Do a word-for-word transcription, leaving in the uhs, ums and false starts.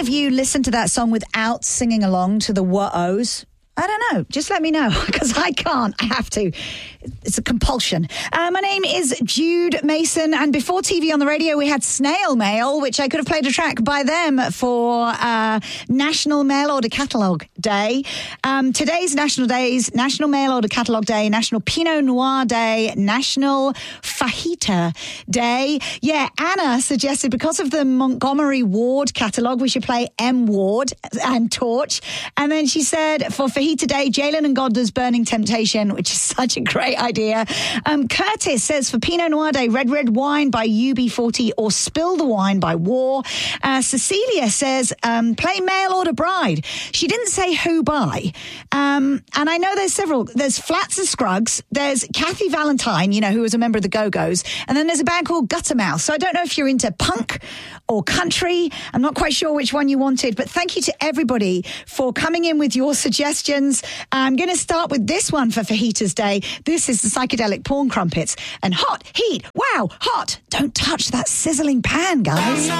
of you listen to that song without singing along to the what-ohs? I don't know. Just let me know, because I can't. I have to. It's a compulsion. Uh, my name is Jude Mason, and before T V on the radio, we had Snail Mail, which I could have played a track by them for uh, National Mail Order Catalogue Day. Um, today's National Days, National Mail Order Catalogue Day, National Pinot Noir Day, National Fajita Day. Yeah, Anna suggested, because of the Montgomery Ward catalogue, we should play M Ward and Torch. And then she said, for Fajita Day, Jalen and Godler's Burning Temptation, which is such a great idea. Um, Curtis says, for Pinot Noir Day, Red Red Wine by U B forty or Spill the Wine by War. Uh, Cecilia says, um, play Mail Order Bride. She didn't say who by. Um, and I know there's several. There's Flats and Scruggs. There's Kathy Valentine, you know, who was a member of the Go-Go's. And then there's a band called Guttermouth. So I don't know if you're into punk or country. I'm not quite sure which one you wanted, but thank you to everybody for coming in with your suggestions. I'm going to start with this one for Fajitas Day. This is the Psychedelic Porn Crumpets and Hot Heat. Wow, hot. Don't touch that sizzling pan, guys.